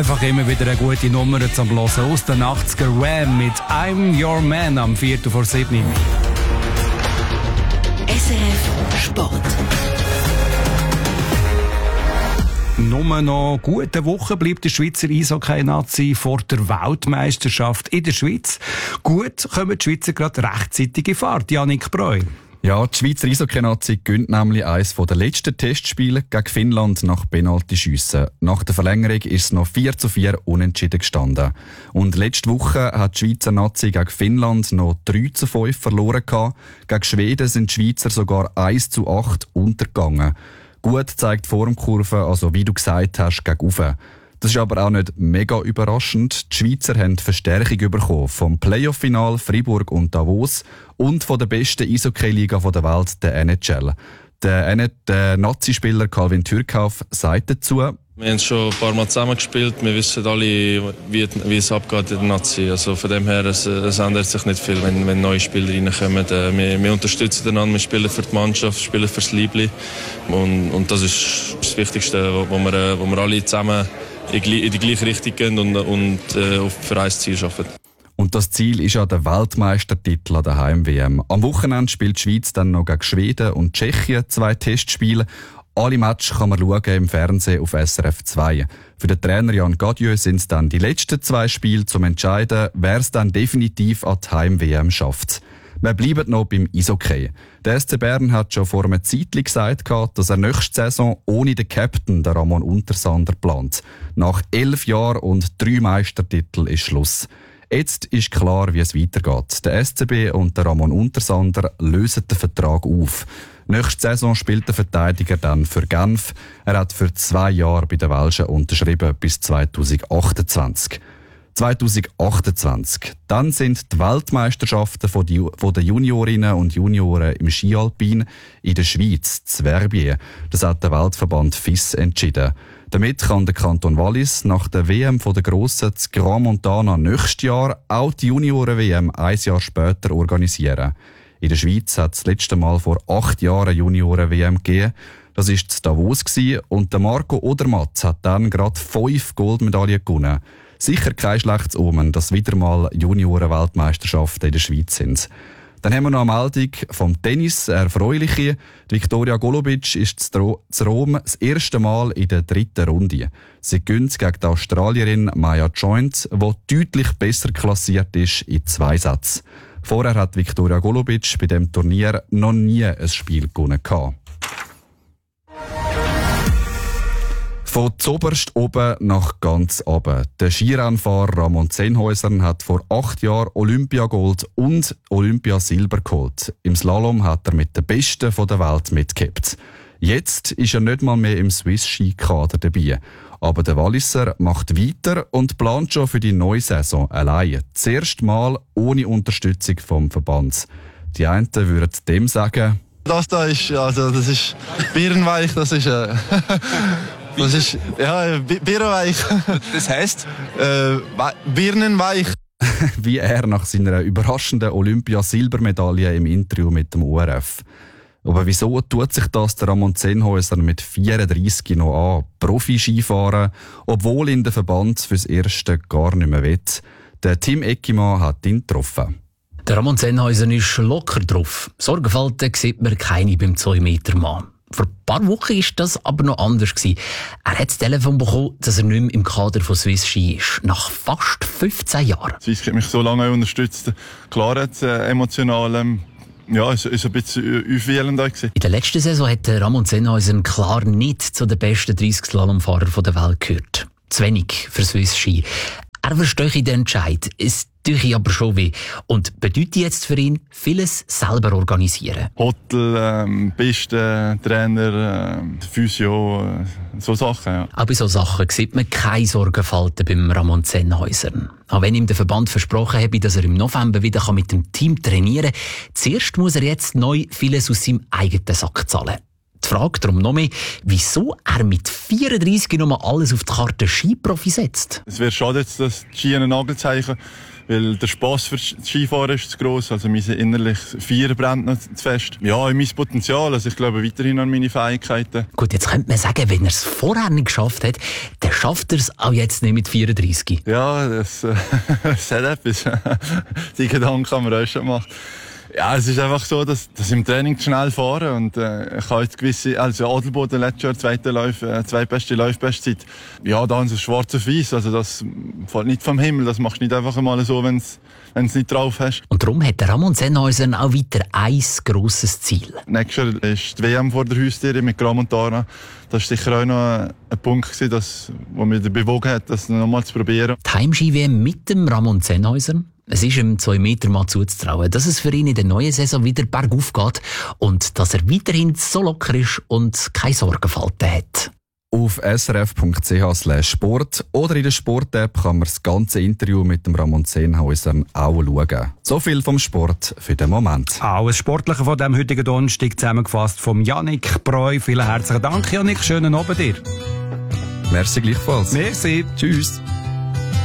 Einfach immer wieder eine gute Nummer zum Hören aus den 80er. Wham mit I'm Your Man am 6:45. SRF Sport. Nur noch gute Woche bleibt der Schweizer Eishockey-Nazi vor der Weltmeisterschaft in der Schweiz. Gut kommen die Schweizer gerade rechtzeitig in Fahrt. Jannik Breu. Ja, die Schweizer Eishockey-Nazi gönnt nämlich eines der letzten Testspiele gegen Finnland nach Penaltyschiessen. Nach der Verlängerung ist es noch 4:4 unentschieden gestanden. Und letzte Woche hat die Schweizer Nazi gegen Finnland noch 3:5 verloren gehabt. Gegen Schweden sind die Schweizer sogar 1:8 untergegangen. Gut zeigt die Formkurve, also wie du gesagt hast, gegen oben. Das ist aber auch nicht mega überraschend. Die Schweizer haben Verstärkung bekommen vom Playoff-Final Freiburg und Davos und von der besten Eishockey-Liga der Welt, der NHL. Der Nazi-Spieler Calvin Türkhoff sagt dazu: Wir haben schon ein paar Mal zusammen gespielt. Wir wissen alle, wie es abgeht in der Nazi. Also von dem her, es ändert sich nicht viel, wenn neue Spieler reinkommen. Wir unterstützen einander, wir spielen für die Mannschaft, spielen für das Liebling. Und das ist das Wichtigste, wo wir alle zusammen in die gleiche Richtung gehen und für ein Ziel arbeiten. Und das Ziel ist ja der Weltmeistertitel an der Heim-WM. Am Wochenende spielt die Schweiz dann noch gegen Schweden und Tschechien 2 Testspiele. Alle Matches kann man schauen im Fernsehen auf SRF 2. Für den Trainer Jan Gadieu sind es dann die letzten 2 Spiele zum Entscheiden, wer es dann definitiv an die Heim-WM schafft. Wir bleiben noch beim Eishockey. Der SC Bern hat schon vor einer Zeit gesagt, dass er nächste Saison ohne den Captain, den Ramon Untersander, plant. Nach 11 Jahren und 3 Meistertiteln ist Schluss. Jetzt ist klar, wie es weitergeht. Der SCB und der Ramon Untersander lösen den Vertrag auf. Nächste Saison spielt der Verteidiger dann für Genf. Er hat für 2 Jahre bei den Welschen unterschrieben bis 2028. 2028. Dann sind die Weltmeisterschaften von den Juniorinnen und Junioren im Skialpin in der Schweiz, zu Verbier. Das hat der Weltverband FIS entschieden. Damit kann der Kanton Wallis nach der WM der Grossen zu Grand Montana nächstes Jahr auch die Junioren-WM 1 Jahr später organisieren. In der Schweiz hat es das letzte Mal vor 8 Jahren Junioren-WM gegeben. Das war zu Davos und der Marco Odermatt hat dann gerade 5 Goldmedaillen gewonnen. Sicher kein schlechtes Omen, dass wieder mal Junioren-Weltmeisterschaften in der Schweiz sind. Dann haben wir noch eine Meldung vom Tennis, eine erfreuliche. Viktoria Golubic ist zu Rom das erste Mal in der 3. Runde. Sie gewinnt gegen die Australierin Maya Joint, die deutlich besser klassiert ist in 2 Sätzen. Vorher hat Viktoria Golubic bei dem Turnier noch nie ein Spiel gewonnen. Von zoberst oben nach ganz oben. Der Skirennfahrer Ramon Zenhäusern hat vor 8 Jahren Olympiagold und Olympiasilber geholt. Im Slalom hat er mit den Besten der Welt mitgehabt. Jetzt ist er nicht mal mehr im Swiss-Ski-Kader dabei. Aber der Walliser macht weiter und plant schon für die neue Saison allein. Das erste Mal ohne Unterstützung vom Verband. Die einen würden dem sagen: Das ist birnenweich, das ist birnenweich. Das heisst? Birnenweich. Wie er nach seiner überraschenden Olympia-Silbermedaille im Interview mit dem ORF. Aber wieso tut sich das der Ramon Zenhäuser mit 34 noch an? Profi-Skifahren, obwohl ihn der Verband fürs Erste gar nicht mehr will. Der Tim Eckimann hat ihn getroffen. Der Ramon Zenhäuser ist locker drauf. Sorgenfalten sieht man keine beim 2-Meter-Mann. Vor ein paar Wochen war das aber noch anders. Er hat das Telefon bekommen, dass er nicht mehr im Kader von Swiss Ski ist. Nach fast 15 Jahren. Swiss hat mich so lange unterstützt. Klar hat es emotional... Ja, es war ein bisschen aufwühlend. In der letzten Saison hat Ramon Zenhäuser klar nicht zu den besten 30 Slalomfahrern der Welt gehört. Zu wenig für Swiss Ski. Er verstehe den Entscheid. Es tue ihm aber schon weh. Und bedeutet jetzt für ihn, vieles selber organisieren. Hotel, Piste, Trainer, Physio, so Sachen, ja. Auch bei solchen Sachen sieht man keine Sorgenfalten beim Ramon Zenhäuser. Auch wenn ihm der Verband versprochen habe, dass er im November wieder mit dem Team trainieren kann, zuerst muss er jetzt neu vieles aus seinem eigenen Sack zahlen. Die Frage darum noch mehr, wieso er mit 34 nochmal alles auf die Karte Skiprofi setzt. Es wäre schade, jetzt das Ski einen Nagelzeichen, weil der Spass für Skifahren ist zu gross. Also mein innerlich Feuer brennt noch zu fest. Ja, in mein Potenzial. Also ich glaube weiterhin an meine Fähigkeiten. Gut, jetzt könnte man sagen, wenn er es vorher nicht geschafft hat, dann schafft er es auch jetzt nicht mit 34. Ja, das hat etwas. Die Gedanken haben wir auch schon gemacht. Ja, es ist einfach so, dass ich im Training schnell fahre und ich habe jetzt gewisse, also Adelboden letztes Jahr zweitbeste Laufbestzeit. Ja, da haben sie schwarz auf weiß, also das fällt nicht vom Himmel, das machst du nicht einfach mal so, wenn es nicht drauf hast. Und darum hat der Ramon Sennhäuser auch weiter ein grosses Ziel. Nächstes Jahr ist die WM vor der Haustür mit Gramontana. Das war sicher auch noch ein Punkt, der mich bewogen hat, das nochmal zu probieren. Die Heimski-WM mit dem Ramon Sennhäuser. Es ist ihm 2 Meter mal zuzutrauen, dass es für ihn in der neuen Saison wieder bergauf geht und dass er weiterhin so locker ist und keine Sorgenfalten hat. Auf srf.ch/sport oder in der Sport-App kann man das ganze Interview mit dem Ramon Sennhäuser auch schauen. So viel vom Sport für den Moment. Auch das Sportliche von diesem heutigen Donnerstag zusammengefasst vom Yannick Breu. Vielen herzlichen Dank, Yannick. Schönen Abend dir. Merci gleichfalls. Merci. Tschüss.